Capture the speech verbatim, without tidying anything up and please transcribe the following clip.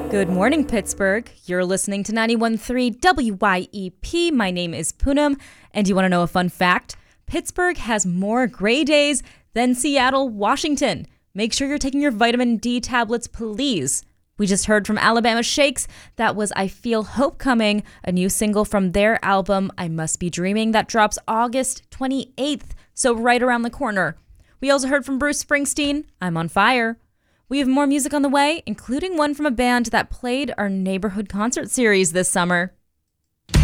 Good morning, Pittsburgh. You're listening to ninety-one point three W Y E P. My name is Poonam, and you want to know a fun fact? Pittsburgh has more gray days than Seattle, Washington. Make sure you're taking your vitamin D tablets, please. We just heard from Alabama Shakes. That was I Feel Hope Coming, a new single from their album I Must Be Dreaming that drops August twenty-eighth, so right around the corner. We also heard from Bruce Springsteen, I'm on Fire. We have more music on the way, including one from a band that played our neighborhood concert series this summer.